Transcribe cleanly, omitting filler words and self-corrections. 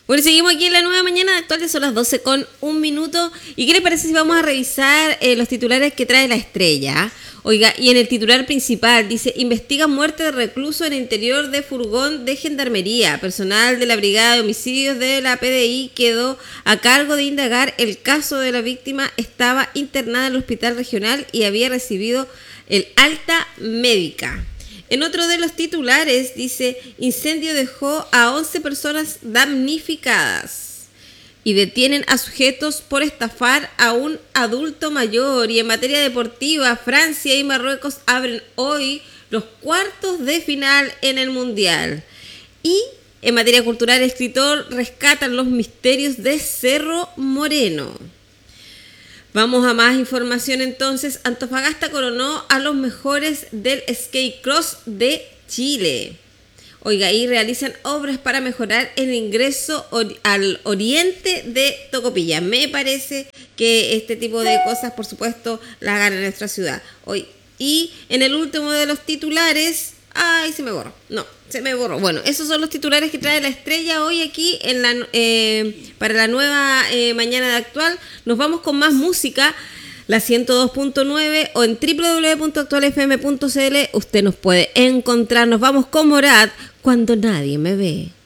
Bueno, seguimos aquí en la nueva mañana actual, son las 12 con un minuto. ¿Y qué les parece si vamos a revisar los titulares que trae La Estrella? Oiga, y en el titular principal dice: investiga muerte de recluso en el interior de furgón de gendarmería. Personal de la Brigada de Homicidios de la PDI quedó a cargo de indagar el caso de la víctima. Estaba internada en el hospital regional y había recibido el alta médica. En otro de los titulares dice: incendio dejó a 11 personas damnificadas. Y detienen a sujetos por estafar a un adulto mayor. Y en materia deportiva, Francia y Marruecos abren hoy los cuartos de final en el Mundial. Y en materia cultural, el escritor rescatan los misterios de Cerro Moreno. Vamos a más información entonces. Antofagasta coronó a los mejores del skate cross de Chile. Oiga, y realizan obras para mejorar el ingreso al oriente de Tocopilla. Me parece que este tipo de cosas, por supuesto, las hagan en nuestra ciudad. Hoy. Y en el último de los titulares... ¡Ay, se me borró! No, se me borró. Bueno, esos son los titulares que trae La Estrella hoy aquí en para la nueva mañana de actual. Nos vamos con más música. La 102.9 o en www.actualfm.cl usted nos puede encontrar. Nos vamos con Morat, Cuando Nadie Me Ve.